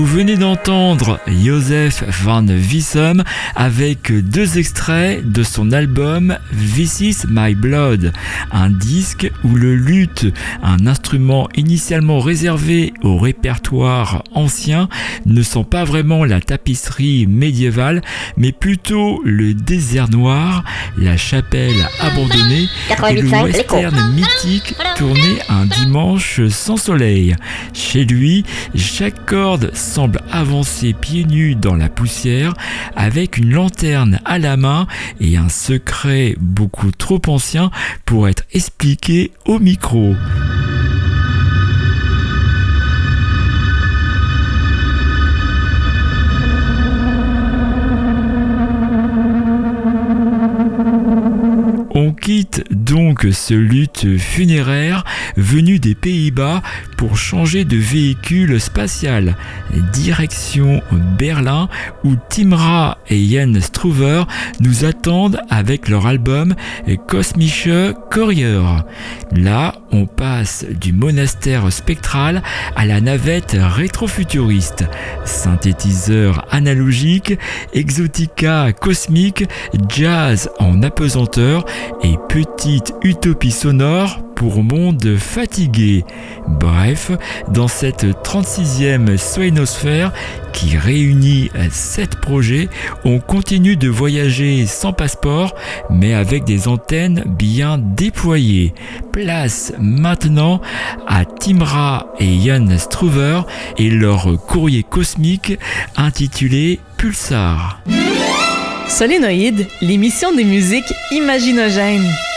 Vous venez d'entendre Joseph van Wissem avec 2 extraits de son album This Is My Blood, un disque où le luth, un instrument initialement réservé au répertoire ancien, ne sent pas vraiment la tapisserie médiévale, mais plutôt le désert noir, la chapelle abandonnée et le western mythique tourné un dimanche sans soleil. Chez lui, chaque corde semble avancer pieds nus dans la poussière avec une lanterne à la main et un secret beaucoup trop ancien pour être expliqué au micro. On quitte donc ce luth funéraire venu des Pays-Bas pour changer de véhicule spatial. Direction Berlin où Timra et Jan Struver nous attendent avec leur album Kosmische Courier. Là, on passe du monastère spectral à la navette rétrofuturiste. Synthétiseur analogique, exotica cosmique, jazz en apesanteur et petite utopie sonore pour monde fatigué. Bref, dans cette 36e Soinosphère qui réunit 7 projets, on continue de voyager sans passeport, mais avec des antennes bien déployées. Place maintenant à Timra et Jan Struver et leur courrier cosmique intitulé Pulsar. Solénoïde, l'émission des musiques imaginogènes.